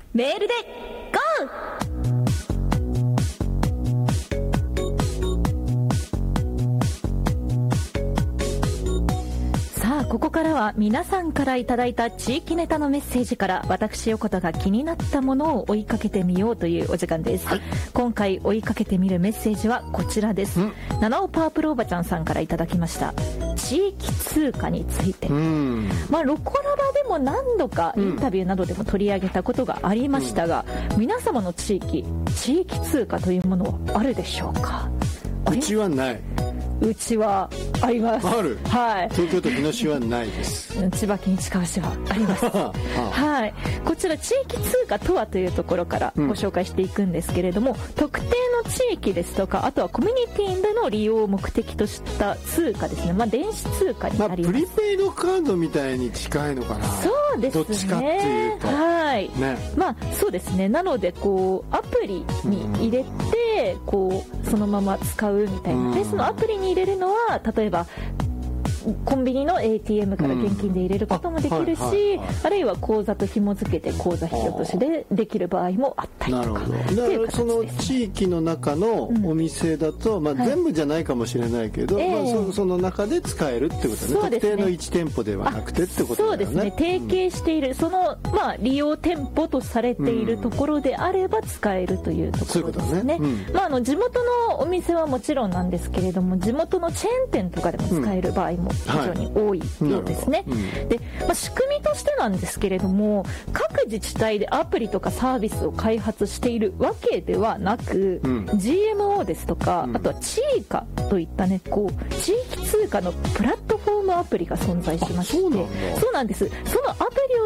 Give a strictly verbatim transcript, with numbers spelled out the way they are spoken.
メールで ゴー。さあここからは皆さんからいただいた地域ネタのメッセージから私横田が気になったものを追いかけてみようというお時間です、はい、今回追いかけてみるメッセージはこちらです。七尾パープルおばちゃんさんからいただきました。地域通貨について、うんまあ、ロコラバでも何度かインタビューなどでも取り上げたことがありましたが、うん、皆様の地域地域通貨というものはあるでしょうか？ うちはない。 うちはあります。 ある、はい、東京都日野市はないです。 千葉県市川市はありますはい、こちら地域通貨とはというところからご紹介していくんですけれども、うん、特定の地域ですとかあとはコミュニティでの利用を目的とした通貨ですね、まあ、電子通貨になります、 まあ、プリペイドカードみたいに近いのかな。 そうですね、 どっちかっていうと、 はいね、まあそうですね。なのでこうアプリに入れて、うん、こうそのまま使うみたいな、うん、でそのアプリに入れるのは例えばコンビニの エーティーエム から現金で入れることもできるし、うんあはいはいはい、あるいは口座と紐付けて口座引き落としでできる場合もあったりとか。なるほど。 だからその地域の中のお店だと、うんまあ、全部じゃないかもしれないけど、はいまあ、そ, その中で使えるってことだね。そうですね、特定のいち店舗ではなくてってことだよね。 そうですね、提携している、うん、その、まあ、利用店舗とされているところであれば使えるというところですね。そういうことね、うんまあ、あの地元のお店はもちろんなんですけれども、地元のチェーン店とかでも使える場合も非常に多いようですね、はいうんでまあ、仕組みとしてなんですけれども、各自治体でアプリとかサービスを開発しているわけではなく、うん、ジーエムオー ですとか、うん、あとはチーカといったねこう地域通貨のプラットフォームアプリが存在しまして、そうなんです。そのアプリを